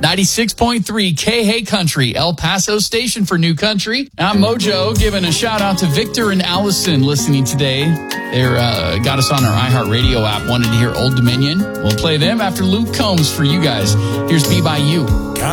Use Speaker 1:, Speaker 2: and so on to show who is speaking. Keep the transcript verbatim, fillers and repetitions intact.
Speaker 1: ninety-six point three K-Hey Country, El Paso station for New Country. I'm Mojo, giving a shout out to Victor and Allison listening today. They uh, got us on our iHeartRadio app, wanted to hear Old Dominion. We'll play them after Luke Combs for you guys. Here's Be By You.